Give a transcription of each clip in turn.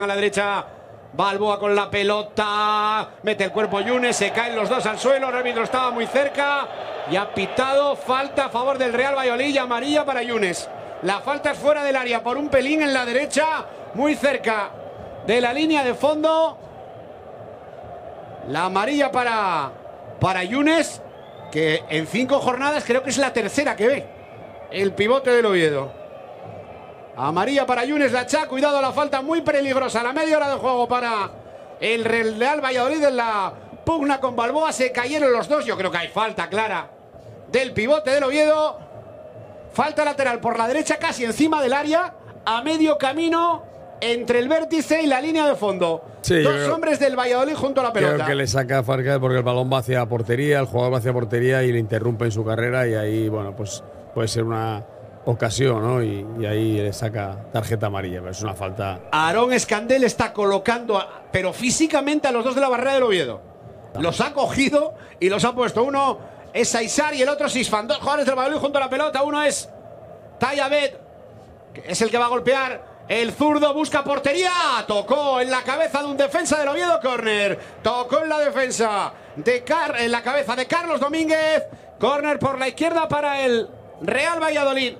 A la derecha, Balboa con la pelota, mete el cuerpo Yunes, se caen los dos al suelo, el árbitro estaba muy cerca y ha pitado falta a favor del Real Valladolid y amarilla para Yunes. La falta es fuera del área por un pelín en la derecha, muy cerca de la línea de fondo. La amarilla para Yunes, que en 5 jornadas creo que es la tercera que ve el pivote del Oviedo. Amarilla para Yunes Lachá, cuidado a la falta muy peligrosa, la media hora de juego para el Real Valladolid en la pugna con Balboa, se cayeron los dos, yo creo que hay falta clara del pivote del Oviedo, falta lateral por la derecha casi encima del área, a medio camino entre el vértice y la línea de fondo. Sí, dos hombres del Valladolid junto a la pelota. Creo que le saca Farcad porque el balón va hacia portería, el jugador va hacia portería y le interrumpe en su carrera y ahí, bueno, pues puede ser una ocasión, ¿no? Y ahí le saca tarjeta amarilla, pero es una falta. Aarón Escandel está colocando, pero físicamente a los dos de la barrera del Oviedo. Los ha cogido y los ha puesto. Uno es Saisar y el otro es Isfan. Dos jugadores del Valladolid junto a la pelota. Uno es Tayabet, que es el que va a golpear. El zurdo busca portería. Tocó en la cabeza de un defensa del Oviedo, córner. Tocó en la defensa en la cabeza de Carlos Domínguez. Córner por la izquierda para el Real Valladolid.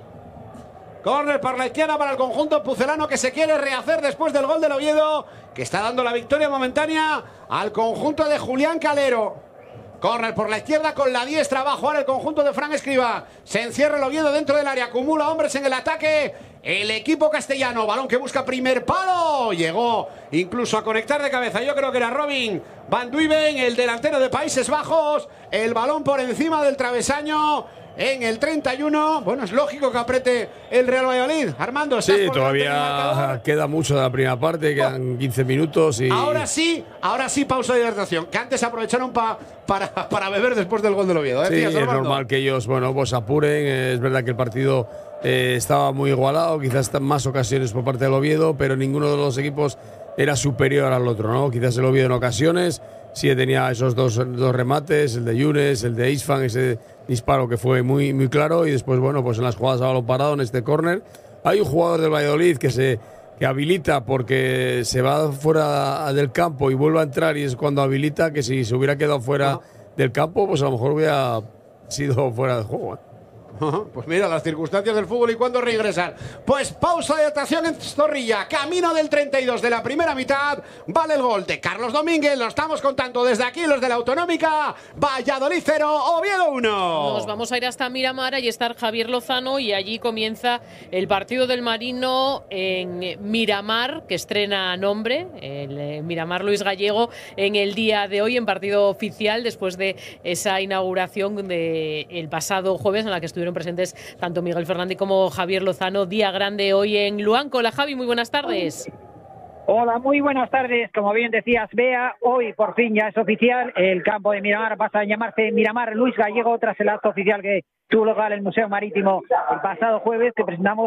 Córner por la izquierda para el conjunto pucelano que se quiere rehacer después del gol del Oviedo, que está dando la victoria momentánea al conjunto de Julián Calero. Córner por la izquierda con la diestra, va a jugar el conjunto de Fran Escribá. Se encierra el Oviedo dentro del área, acumula hombres en el ataque. El equipo castellano, balón que busca primer palo. Llegó incluso a conectar de cabeza. Yo creo que era Robin Van Duyven, el delantero de Países Bajos. El balón por encima del travesaño. En el 31, bueno, es lógico que apriete el Real Valladolid. Armando, sí, todavía queda mucho de la primera parte, quedan 15 minutos y… Ahora sí, pausa de hidratación, que antes aprovecharon para beber después del gol del Oviedo. Sí, es normal que ellos, bueno, pues apuren. Es verdad que el partido estaba muy igualado, quizás más ocasiones por parte del Oviedo, pero ninguno de los equipos era superior al otro, ¿no? Quizás el Oviedo en ocasiones sí tenía esos dos remates, el de Yunes, el de Isfan, ese disparo que fue muy, muy claro, y después, bueno, pues en las jugadas a balón parado, en este córner, hay un jugador del Valladolid que habilita porque se va fuera del campo y vuelve a entrar, y es cuando habilita, que si se hubiera quedado fuera del campo, pues a lo mejor hubiera sido fuera de juego, ¿eh? Pues mira, las circunstancias del fútbol y cuándo regresar. Pues pausa de adaptación en Zorrilla. Camino del 32 de la primera mitad. Vale el gol de Carlos Domínguez. Lo estamos contando desde aquí los de la Autonómica. Valladolid 0, Oviedo 1. Nos vamos a ir hasta Miramar. Allí está Javier Lozano y allí comienza el partido del Marino en Miramar, que estrena nombre. El Miramar Luis Gallego en el día de hoy, en partido oficial, después de esa inauguración del pasado jueves en la que estuvieron presentes tanto Miguel Fernández como Javier Lozano. Día grande hoy en Luanco. Hola Javi, muy buenas tardes. Hola, muy buenas tardes. Como bien decías, Bea, hoy por fin ya es oficial. El campo de Miramar pasa a llamarse Miramar Luis Gallego tras el acto oficial que tuvo lugar en el Museo Marítimo el pasado jueves, que presentamos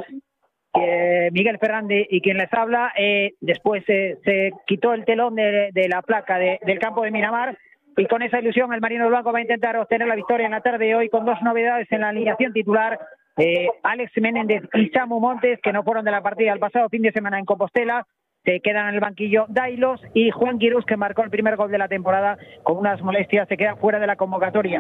Miguel Fernández y quien les habla. Después se quitó el telón de la placa del campo de Miramar. Y con esa ilusión el Marino Blanco va a intentar obtener la victoria en la tarde de hoy con dos novedades en la alineación titular. Alex Menéndez y Samu Montes, que no fueron de la partida el pasado fin de semana en Compostela, se quedan en el banquillo Dailos, y Juan Quirús, que marcó el primer gol de la temporada con unas molestias, se queda fuera de la convocatoria.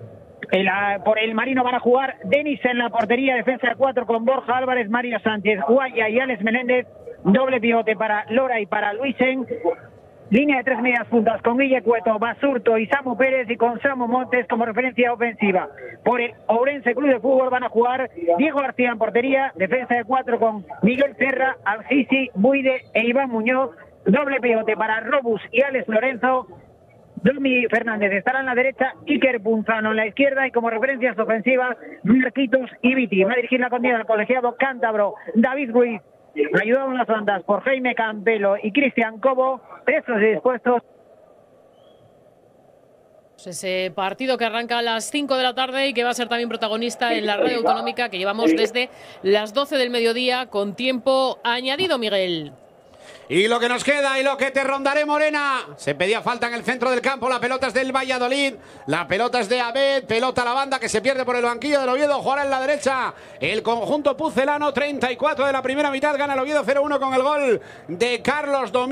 Por el Marino van a jugar Denis en la portería, defensa de 4 con Borja Álvarez, Mario Sánchez, Guaya y Alex Menéndez, doble pivote para Lora y para Luisen. Línea de 3 medias puntas con Guille Cueto, Basurto y Samu Pérez, y con Samu Montes como referencia ofensiva. Por el Ourense Club de Fútbol van a jugar Diego García en portería, defensa de 4 con Miguel Serra, Alcisi, Buide e Iván Muñoz, doble pivote para Robus y Alex Lorenzo. Domi Fernández estará en la derecha, Iker Punzano en la izquierda, y como referencias ofensivas Marquitos y Viti. Va a dirigir la contienda al colegiado cántabro David Ruiz, ayudado en las bandas por Jaime Campelo y Cristian Cobo, prestos y dispuestos. Ese partido que arranca a las 5 de la tarde y que va a ser también protagonista en la radio autonómica, que llevamos desde las 12 del mediodía con tiempo añadido, Miguel. Y lo que nos queda y lo que te rondaré, Morena. Se pedía falta en el centro del campo. La pelota es del Valladolid. La pelota es de Abed. Pelota a la banda que se pierde por el banquillo del Oviedo. Jugará en la derecha el conjunto pucelano. 34 de la primera mitad. Gana el Oviedo 0-1 con el gol de Carlos Domínguez.